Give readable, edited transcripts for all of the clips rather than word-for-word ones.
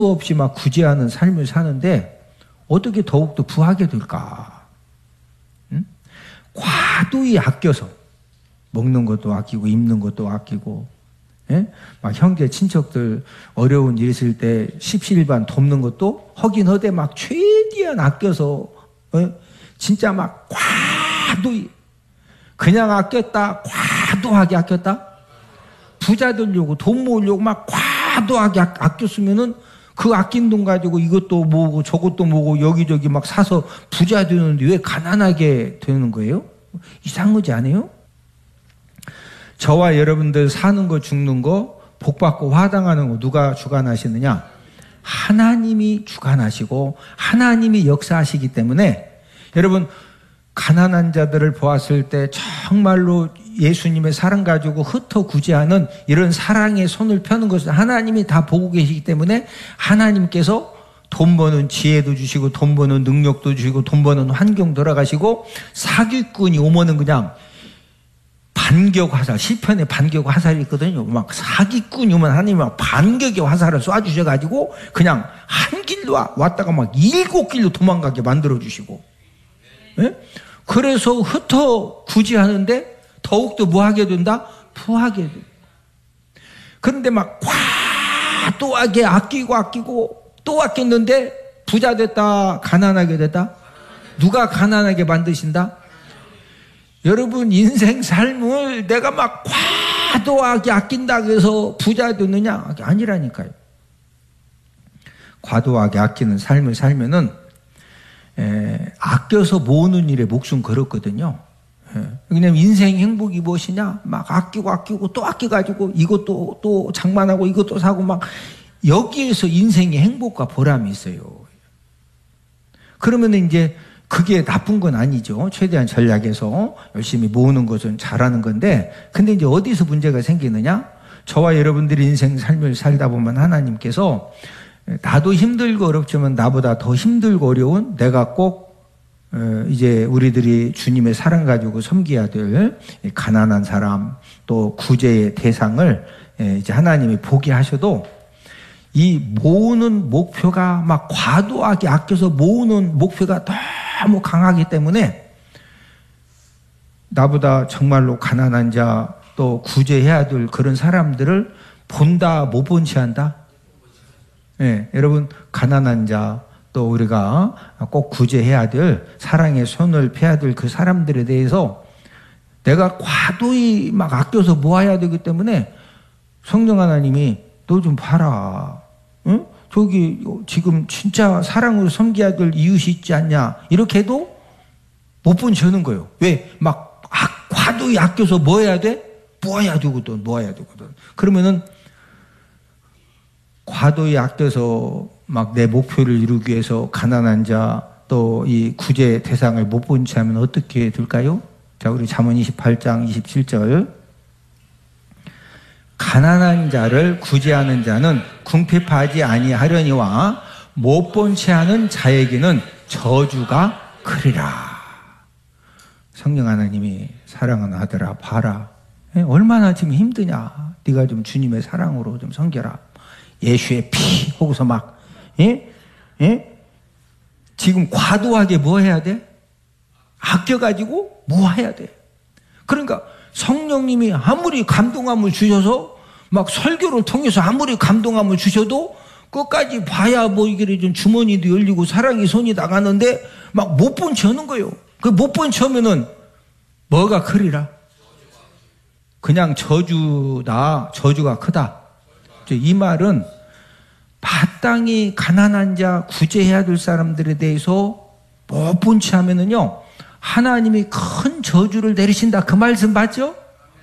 없이 막 구제하는 삶을 사는데 어떻게 더욱더 부하게 될까? 응? 과도히 아껴서 먹는 것도 아끼고 입는 것도 아끼고, 예? 막 형제 친척들 어려운 일 있을 때 십시일반 돕는 것도 허긴 허되 막 최대한 아껴서, 진짜 막 과도히 그냥 아꼈다, 과도하게 아꼈다. 부자 되려고 돈 모으려고 막 과도하게 아꼈으면은 그 아낀 돈 가지고 이것도 모으고 저것도 모으고 여기저기 막 사서 부자 되는데 왜 가난하게 되는 거예요? 이상하지 않아요? 저와 여러분들 사는 거 죽는 거 복 받고 화당하는 거 누가 주관하시느냐? 하나님이 주관하시고 하나님이 역사하시기 때문에 여러분 가난한 자들을 보았을 때 정말로 예수님의 사랑 가지고 흩어 구제하는 이런 사랑의 손을 펴는 것을 하나님이 다 보고 계시기 때문에 하나님께서 돈 버는 지혜도 주시고 돈 버는 능력도 주시고 돈 버는 환경 돌아가시고 사기꾼이 오면은 그냥 반격 화살, 시편에 반격 화살이 있거든요. 막 사기꾼이 오면 하나님이 막 반격의 화살을 쏴주셔가지고 그냥 한 길로 왔다가 막 7길로 도망가게 만들어주시고, 예? 그래서 흩어 구제하는데 더욱더 뭐 하게 된다? 부하게 돼. 그런데 막 과도하게 아끼고 또 아꼈는데 부자 됐다, 가난하게 됐다? 누가 가난하게 만드신다? 여러분 인생 삶을 내가 막 과도하게 아낀다고 해서 부자 되느냐? 아니라니까요. 과도하게 아끼는 삶을 살면은 아껴서 모으는 일에 목숨 걸었거든요. 왜냐면 인생 행복이 무엇이냐? 막 아끼고 또 아껴가지고 이것도 또 장만하고 이것도 사고 막 여기에서 인생의 행복과 보람이 있어요. 그러면 이제 그게 나쁜 건 아니죠. 최대한 전략해서 열심히 모으는 것은 잘하는 건데, 근데 이제 어디서 문제가 생기느냐? 저와 여러분들이 인생 삶을 살다 보면 하나님께서 나도 힘들고 어렵지만 나보다 더 힘들고 어려운 내가 꼭 이제 우리들이 주님의 사랑 가지고 섬겨야 될 가난한 사람 또 구제의 대상을 이제 하나님이 보게 하셔도 이 모으는 목표가 막 과도하게 아껴서 모으는 목표가 너무 강하기 때문에 나보다 정말로 가난한 자 또 구제해야 될 그런 사람들을 본다 못 본 채 한다? 네, 여러분 가난한 자 또 우리가 꼭 구제해야 될 사랑의 손을 펴야 될 그 사람들에 대해서 내가 과도히 막 아껴서 모아야 되기 때문에 성령 하나님이 너 좀 봐라. 응? 저기 지금 진짜 사랑으로 섬겨야 될 이웃이 있지 않냐? 이렇게 해도 못 본 채 하는 거예요. 왜? 막 과도히 아껴서 뭐 해야 돼? 모아야 되거든. 그러면은 과도히 아껴서 막 내 목표를 이루기 위해서 가난한 자 또 이 구제 대상을 못 본 채 하면 어떻게 될까요? 자, 우리 잠언 28장 27절. 가난한 자를 구제하는 자는 궁핍하지 아니하려니와 못 본 채 하는 자에게는 저주가 크리라. 성령 하나님이 사랑하는 아들아 봐라. 얼마나 지금 힘드냐. 네가 좀 주님의 사랑으로 좀 섬겨라. 예수의 피 하고서 막 지금 과도하게 뭐 해야 돼? 아껴가지고 뭐 해야 돼? 그러니까 성령님이 아무리 감동함을 주셔서 막 설교를 통해서 아무리 감동함을 주셔도 끝까지 봐야 뭐 이게 좀 주머니도 열리고 사랑의 손이 나가는데 막 못 본 채 하는 거예요. 그 못 본 채 하면은 뭐가 크리라? 그냥 저주다. 저주가 크다. 이 말은 마땅히 가난한 자 구제해야 될 사람들에 대해서 못 본 채 하면은요 하나님이 큰 저주를 내리신다. 그 말씀 맞죠?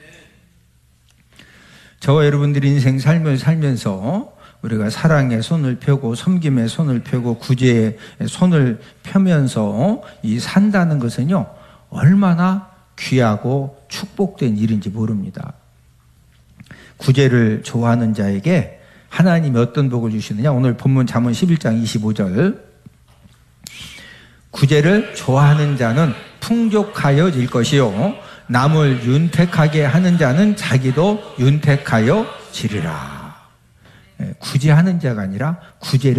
저와 여러분들이 인생 삶을 살면서 우리가 사랑의 손을 펴고 섬김의 손을 펴고 구제의 손을 펴면서 이 산다는 것은요 얼마나 귀하고 축복된 일인지 모릅니다. 구제를 좋아하는 자에게 하나님이 어떤 복을 주시느냐? 오늘 본문 잠언 11장 25절. 구제를 좋아하는 자는 풍족하여질 것이요 남을 윤택하게 하는 자는 자기도 윤택하여 지리라. 구제하는 자가 아니라 구제를